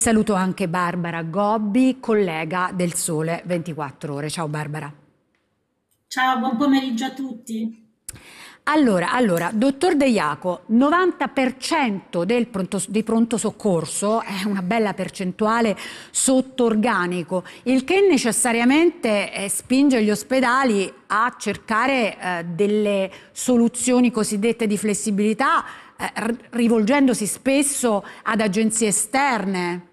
Saluto anche Barbara Gobbi, collega del Sole 24 Ore. Ciao Barbara. Ciao, buon pomeriggio a tutti. Dottor De Iaco, 90% di pronto soccorso è una bella percentuale sotto organico, il che necessariamente spinge gli ospedali a cercare delle soluzioni cosiddette di flessibilità, rivolgendosi spesso ad agenzie esterne.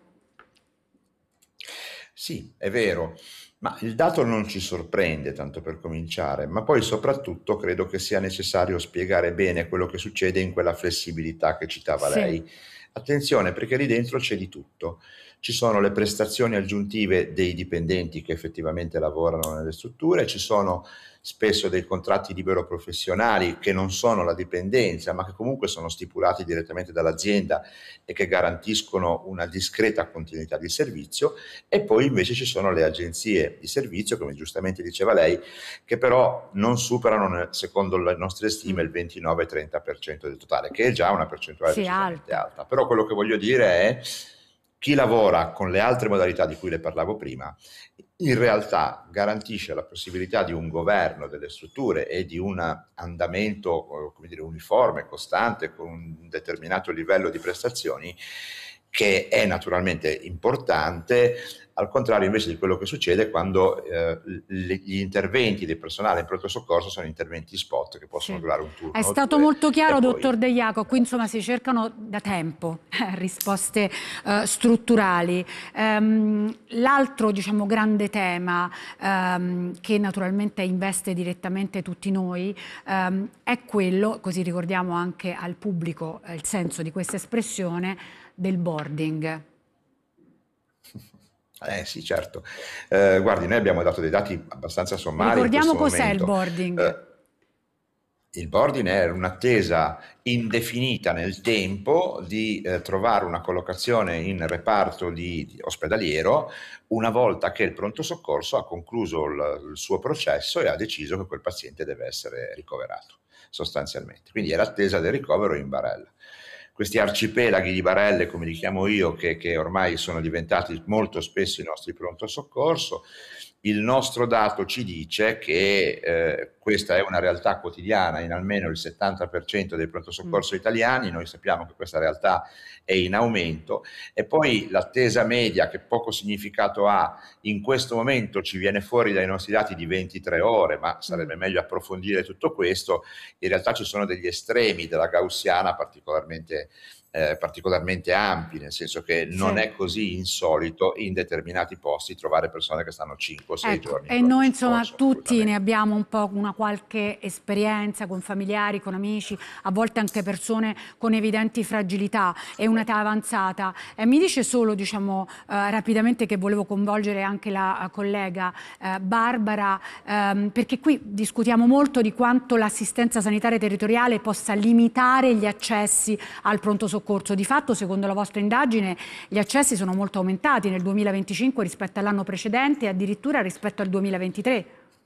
Sì, è vero, ma il dato non ci sorprende, tanto per cominciare, ma poi soprattutto credo che sia necessario spiegare bene quello che succede in quella flessibilità che citava Sì. lei. Attenzione, perché lì dentro c'è di tutto. Ci sono le prestazioni aggiuntive dei dipendenti che effettivamente lavorano nelle strutture, ci sono spesso dei contratti libero professionali che non sono la dipendenza, ma che comunque sono stipulati direttamente dall'azienda e che garantiscono una discreta continuità di servizio. E poi invece ci sono le agenzie di servizio, come giustamente diceva lei, che però non superano, secondo le nostre stime, il 29-30% del totale, che è già una percentuale Sì, decisamente alta. alta. Però quello che voglio dire è chi lavora con le altre modalità di cui le parlavo prima, in realtà garantisce la possibilità di un governo delle strutture e di un andamento, come dire, uniforme, costante, con un determinato livello di prestazioni, che è naturalmente importante, al contrario invece di quello che succede quando gli interventi del personale in pronto soccorso sono interventi spot che possono Sì. durare un È turno o stato due molto e chiaro, poi dottor De Iaco. Qui insomma si cercano da tempo risposte strutturali. L'altro, diciamo, grande tema che naturalmente investe direttamente tutti noi è quello, così ricordiamo anche al pubblico il senso di questa espressione, del boarding. sì, certo. Guardi, noi abbiamo dato dei dati abbastanza sommari in Ricordiamo questo cos'è il momento. boarding. Eh, il boarding è un'attesa indefinita nel tempo di trovare una collocazione in reparto di ospedaliero una volta che il pronto soccorso ha concluso il suo processo e ha deciso che quel paziente deve essere ricoverato, sostanzialmente. Quindi è l'attesa del ricovero in barella. Questi arcipelaghi di barelle, come li chiamo io, che ormai sono diventati molto spesso i nostri pronto soccorso, il nostro dato ci dice che questa è una realtà quotidiana in almeno il 70% dei pronto Mm. soccorso italiani. Noi sappiamo che questa realtà è in aumento e poi l'attesa media, che poco significato ha, in questo momento ci viene fuori dai nostri dati di 23 ore, ma Mm. sarebbe meglio approfondire tutto questo. In realtà ci sono degli estremi della gaussiana particolarmente ampi, nel senso che non Sì. è così insolito in determinati posti trovare persone che stanno 5 o 6 Ecco, giorni in e pronto noi insomma soccorso, tutti ne assolutamente. abbiamo un po' una qualche esperienza con familiari, con amici, a volte anche persone con evidenti fragilità e un'età avanzata. E mi dice solo, diciamo, rapidamente che volevo coinvolgere anche la collega Barbara, perché qui discutiamo molto di quanto l'assistenza sanitaria territoriale possa limitare gli accessi al pronto soccorso. Di fatto, secondo la vostra indagine, gli accessi sono molto aumentati nel 2025 rispetto all'anno precedente e addirittura rispetto al 2023.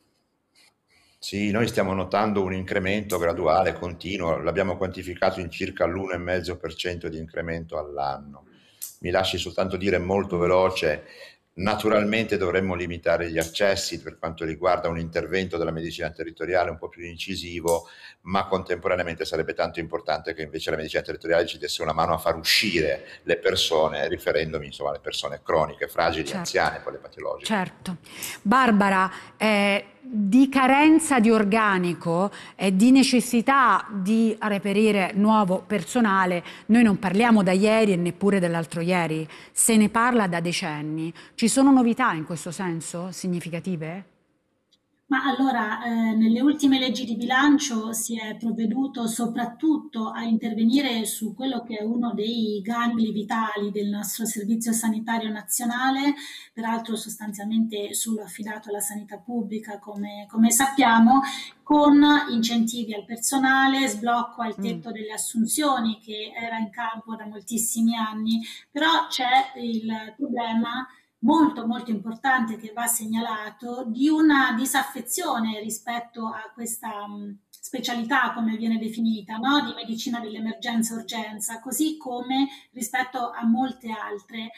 Sì, noi stiamo notando un incremento graduale, continuo, l'abbiamo quantificato in circa l'1,5% di incremento all'anno. Mi lasci soltanto dire molto Mm. veloce, naturalmente dovremmo limitare gli accessi per quanto riguarda un intervento della medicina territoriale un po' più incisivo, ma contemporaneamente sarebbe tanto importante che invece la medicina territoriale ci desse una mano a far uscire le persone, riferendomi insomma alle persone croniche, fragili, Certo, anziane, poi le patologiche. certo. Barbara, di carenza di organico e di necessità di reperire nuovo personale, noi non parliamo da ieri e neppure dall'altro ieri, se ne parla da decenni. Ci sono novità in questo senso significative? Ma allora, nelle ultime leggi di bilancio si è provveduto soprattutto a intervenire su quello che è uno dei gangli vitali del nostro Servizio Sanitario Nazionale, peraltro sostanzialmente solo affidato alla sanità pubblica, come sappiamo, con incentivi al personale, sblocco al Mm. tetto delle assunzioni che era in campo da moltissimi anni, però c'è il problema molto molto importante che va segnalato di una disaffezione rispetto a questa specialità come viene definita, no? Di medicina dell'emergenza urgenza, così come rispetto a molte altre.